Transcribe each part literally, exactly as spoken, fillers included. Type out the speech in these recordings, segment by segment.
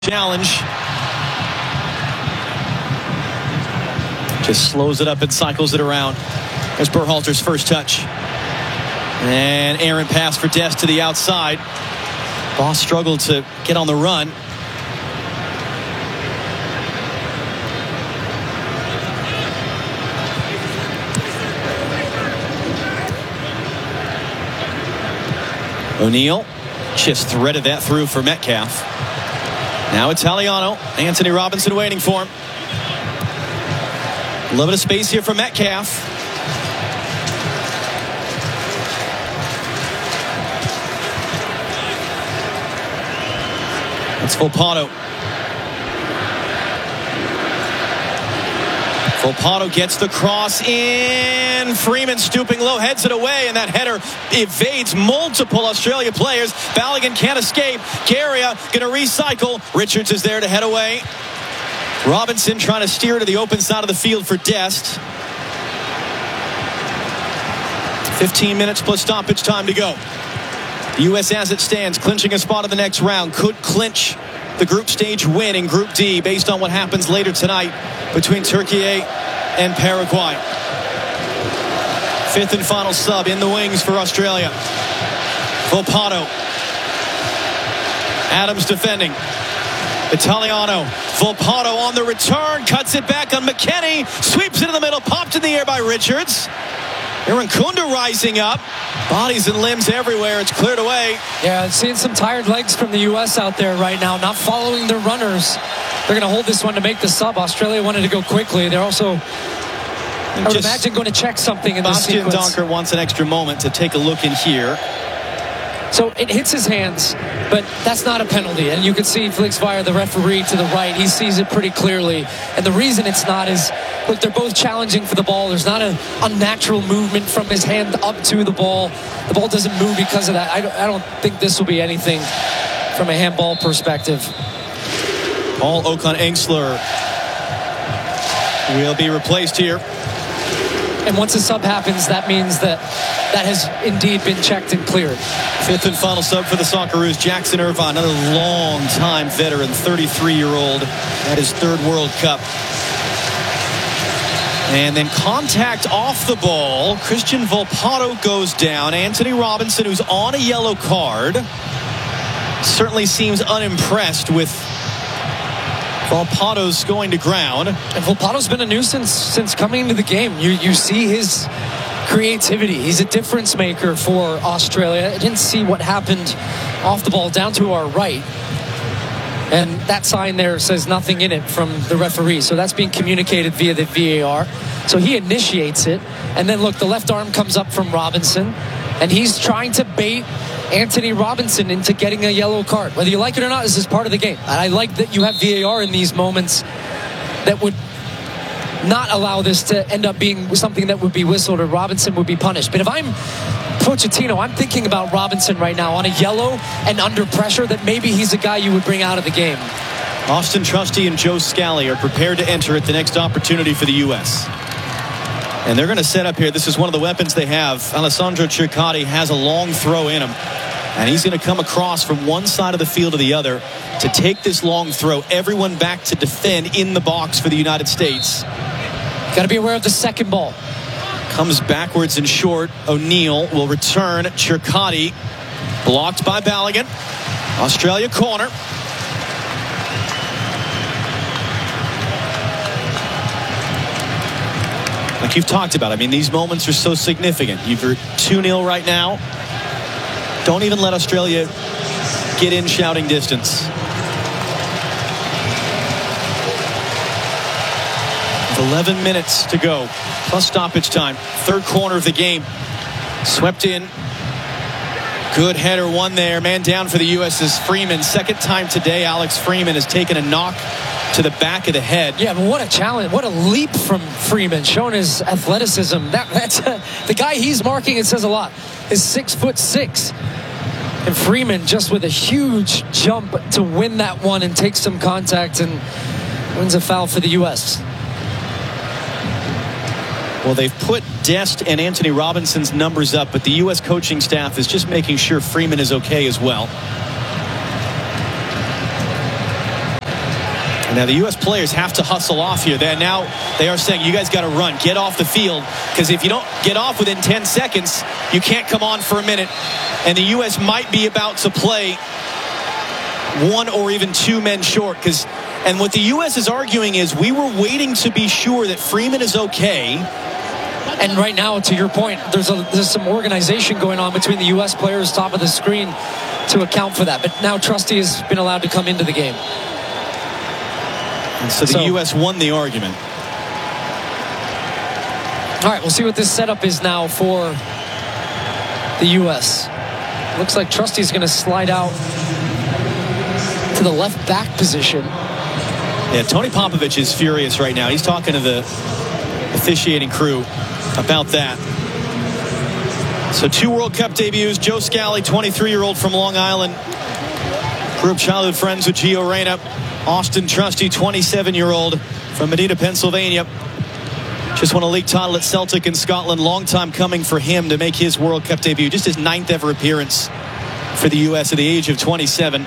challenge. Just slows it up and cycles it around. There's Berhalter's first touch. And errant pass for Dest to the outside. Boss struggled to get on the run. O'Neal just threaded that through for Metcalf. Now Italiano. Anthony Robinson waiting for him. A little bit of space here for Metcalf. It's Volpato. Volpato gets the cross in. Freeman stooping low, heads it away, and that header evades multiple Australia players. Balogun can't escape. Garia going to recycle. Richards is there to head away. Robinson trying to steer to the open side of the field for Dest. fifteen minutes plus stoppage time to go. The U S as it stands, clinching a spot in the next round. Could clinch the group stage win in Group D based on what happens later tonight between Turkey and Paraguay. Fifth and final sub in the wings for Australia. Volpato. Adams defending. Italiano. Volpato on the return. Cuts it back on McKennie. Sweeps it in the middle. Popped in the air by Richards. Irankunda rising up. Bodies and limbs everywhere. It's cleared away. Yeah, seeing some tired legs from the U S out there right now. Not following their runners. They're going to hold this one to make the sub. Australia wanted to go quickly. They're also, I would imagine, going to check something in this sequence. Bastian Donker wants an extra moment to take a look in here. So it hits his hands, but that's not a penalty. And you can see Felix Weyer, the referee to the right, he sees it pretty clearly. And the reason it's not is, look, they're both challenging for the ball. There's not an unnatural movement from his hand up to the ball. The ball doesn't move because of that. I don't, I don't think this will be anything from a handball perspective. Paul Okon-Engsler will be replaced here. And once a sub happens, that means that that has indeed been checked and cleared. Fifth and final sub for the Socceroos, Jackson Irvine, another long-time veteran, thirty-three-year-old at his third World Cup. And then contact off the ball. Christian Volpato goes down. Anthony Robinson, who's on a yellow card, certainly seems unimpressed with Volpato's going to ground. And Volpato's been a nuisance since coming into the game. You you see his creativity. He's a difference maker for Australia. I didn't see what happened off the ball down to our right. And that sign there says nothing in it from the referee. So that's being communicated via the V A R. So he initiates it. And then look, the left arm comes up from Robinson. And he's trying to bait Anthony Robinson into getting a yellow card. Whether you like it or not, this is part of the game. And I like that you have V A R in these moments that would not allow this to end up being something that would be whistled or Robinson would be punished. But if I'm Pochettino, I'm thinking about Robinson right now on a yellow and under pressure, that maybe he's a guy you would bring out of the game. Austin Trusty and Joe Scally are prepared to enter at the next opportunity for the U S. And they're going to set up here. This is one of the weapons they have. Alessandro Cercati has a long throw in him. And he's going to come across from one side of the field to the other to take this long throw. Everyone back to defend in the box for the United States. Got to be aware of the second ball. Comes backwards and short. O'Neal will return. Cercati blocked by Balogun. Australia corner. Like you've talked about, I mean, these moments are so significant. You're two nil right now. Don't even let Australia get in shouting distance. eleven minutes to go, plus stoppage time. Third corner of the game. Swept in. Good header, one there. Man down for the U S is Freeman. Second time today, Alex Freeman has taken a knock to the back of the head. Yeah, but what a challenge. What a leap from Freeman, showing his athleticism. That, that's uh, the guy he's marking, it says a lot, is six foot six. And Freeman just with a huge jump to win that one and take some contact and wins a foul for the U S. Well, they've put Dest and Anthony Robinson's numbers up, but the U S coaching staff is just making sure Freeman is okay as well. Now the U S players have to hustle off here. Then now they are saying, you guys got to run, get off the field, because if you don't get off within ten seconds, you can't come on for a minute. And the U S might be about to play one or even two men short. Because, and what the U S is arguing is, we were waiting to be sure that Freeman is okay. And right now, to your point, there's a, there's some organization going on between the U S players, top of the screen, to account for that. But now Trusty has been allowed to come into the game. And so the so, U S won the argument. All right, we'll see what this setup is now for the U S. Looks like Trusty's going to slide out to the left back position. Yeah, Tony Popovich is furious right now. He's talking to the officiating crew about that. So two World Cup debuts. Joe Scally, twenty-three-year-old from Long Island. Grew up childhood friends with Gio Reyna. Austin Trusty, twenty-seven-year-old from Medina, Pennsylvania. Just won a league title at Celtic in Scotland. Long time coming for him to make his World Cup debut. Just his ninth ever appearance for the U S at the age of twenty-seven.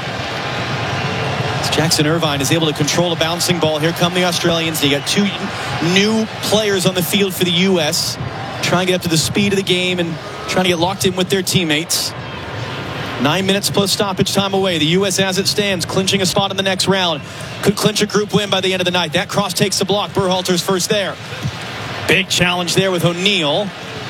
As Jackson Irvine is able to control a bouncing ball. Here come the Australians. You got two new players on the field for the U S. Trying to get up to the speed of the game and trying to get locked in with their teammates. Nine minutes plus stoppage time away. The U S as it stands, clinching a spot in the next round. Could clinch a group win by the end of the night. That cross takes the block. Berhalter's first there. Big challenge there with O'Neal.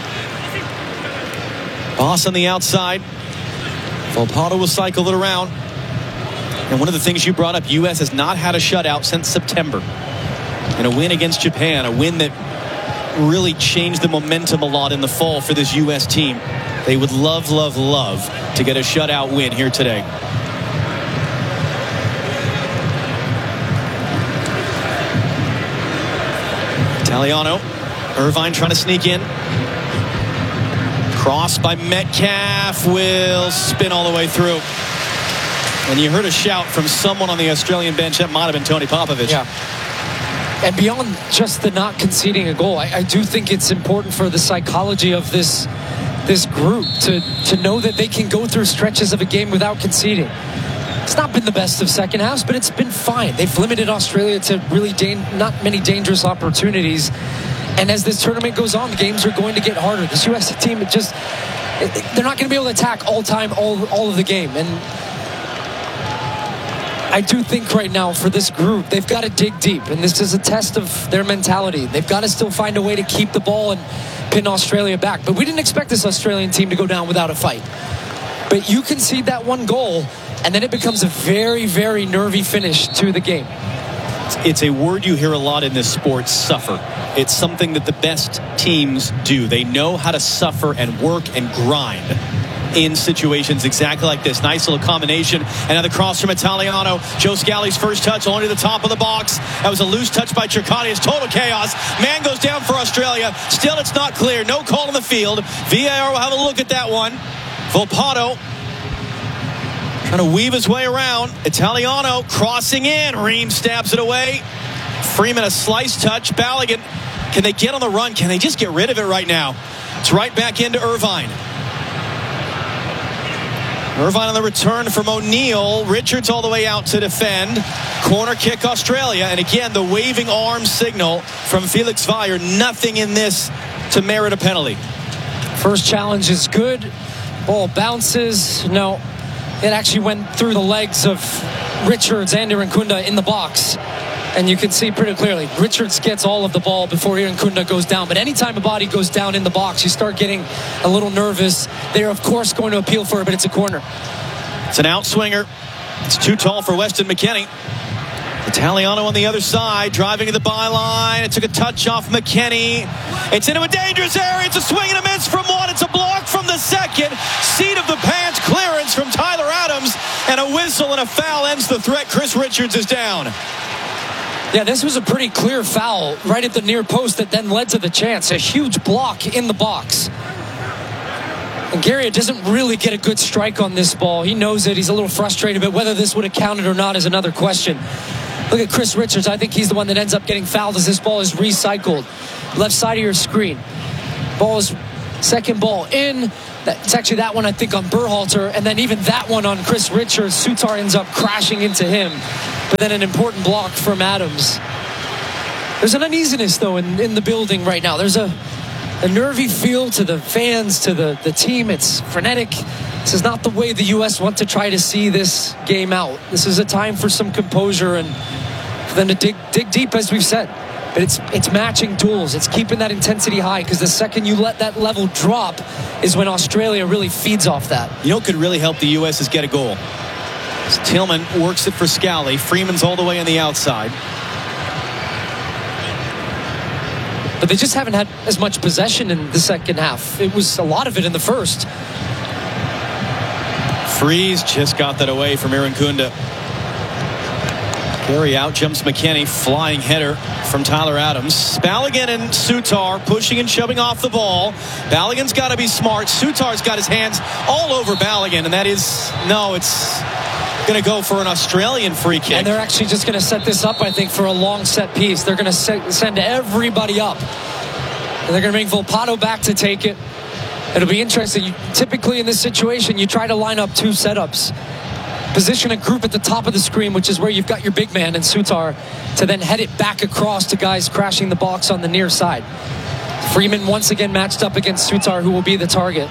Boss on the outside. Volpato will cycle it around. And one of the things you brought up, U S has not had a shutout since September. And a win against Japan, a win that really changed the momentum a lot in the fall for this U S team. They would love, love, love to get a shutout win here today. Italiano. Irvine trying to sneak in. Cross by Metcalf will spin all the way through. And you heard a shout from someone on the Australian bench. That might have been Tony Popovich. Yeah. And beyond just the not conceding a goal, I, I do think it's important for the psychology of this this group to, to know that they can go through stretches of a game without conceding. It's not been the best of second halves, but it's been fine. They've limited Australia to really not many dangerous opportunities. And as this tournament goes on, the games are going to get harder. This U S team, it just, they're not going to be able to attack all time, all, all of the game. And I do think right now for this group, they've got to dig deep. And this is a test of their mentality. They've got to still find a way to keep the ball and pin Australia back. But we didn't expect this Australian team to go down without a fight. But you concede that one goal, and then it becomes a very, very nervy finish to the game. It's a word you hear a lot in this sport, suffer. It's something that the best teams do. They know how to suffer and work and grind in situations exactly like this. Nice little combination. And now the cross from Italiano. Joe Scally's first touch only to the top of the box. That was a loose touch by Cicciotti. It's total chaos. Man goes down for Australia. Still, it's not clear. No call on the field. V A R will have a look at that one. Volpato trying to weave his way around. Italiano crossing in. Ream stabs it away. Freeman a slice touch. Balogun, can they get on the run? Can they just get rid of it right now? It's right back into Irvine. Irvine on the return from O'Neal. Richards all the way out to defend. Corner kick Australia. And again, the waving arm signal from Felix Weyer. Nothing in this to merit a penalty. First challenge is good. Ball bounces. No, it actually went through the legs of Richards and Irankunda in the box. And you can see pretty clearly, Richards gets all of the ball before Irankunda goes down. But anytime a body goes down in the box, you start getting a little nervous. They're, of course, going to appeal for it, but it's a corner. It's an outswinger. It's too tall for Weston McKennie. Italiano on the other side, driving to the byline. It took a touch off McKennie. It's into a dangerous area. It's a swing and a miss from one. It's a block from the second. Seat of the pants clearance from Tyler Adams. And a whistle and a foul ends the threat. Chris Richards is down. Yeah, this was a pretty clear foul right at the near post that then led to the chance. A huge block in the box. And Garriott doesn't really get a good strike on this ball. He knows it. He's a little frustrated, but whether this would have counted or not is another question. Look at Chris Richards. I think he's the one that ends up getting fouled as this ball is recycled. Left side of your screen. Ball is second ball in. It's actually that one, I think, on Berhalter, and then even that one on Chris Richards. Sutar ends up crashing into him, but then an important block from Adams. There's an uneasiness, though, in, in the building right now. There's a, a nervy feel to the fans, to the, the team. It's frenetic. This is not the way the U S want to try to see this game out. This is a time for some composure and for them to dig, dig deep, as we've said. But it's it's matching tools. It's keeping that intensity high, because the second you let that level drop is when Australia really feeds off that. You know what could really help the U S is get a goal. Tillman works it for Scally. Freeman's all the way on the outside. But they just haven't had as much possession in the second half. It was a lot of it in the first. Freeze just got that away from Irankunda. Carry out jumps McKennie, flying header from Tyler Adams. Balogun and Sutar pushing and shoving off the ball. Balogun's got to be smart. Sutar's got his hands all over Balogun, and that is, no, it's going to go for an Australian free kick. And they're actually just going to set this up, I think, for a long set piece. They're going to send everybody up. And they're going to bring Volpato back to take it. It'll be interesting. You, typically in this situation, you try to line up two setups. Position a group at the top of the screen, which is where you've got your big man and Sutar, to then head it back across to guys crashing the box on the near side. Freeman once again matched up against Sutar, who will be the target.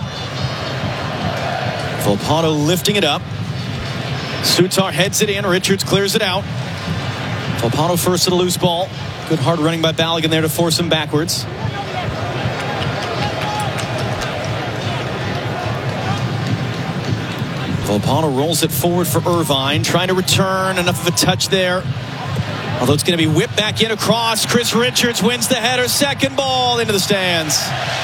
Volpato lifting it up. Sutar heads it in. Richards clears it out. Volpato first to the loose ball. Good hard running by Balogun there to force him backwards. Volpato rolls it forward for Irvine, trying to return. Enough of a touch there. Although it's going to be whipped back in across. Chris Richards wins the header. Second ball into the stands.